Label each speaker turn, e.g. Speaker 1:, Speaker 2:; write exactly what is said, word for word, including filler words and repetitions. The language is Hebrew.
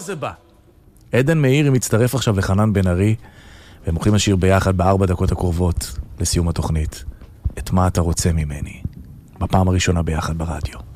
Speaker 1: זה בא? עדן מאירי מצטרף עכשיו לחנן בן ארי, והם הולכים לשיר ביחד בארבע דקות הקרובות לסיום התוכנית. את מה אתה רוצה ממני? בפעם הראשונה ביחד ברדיו.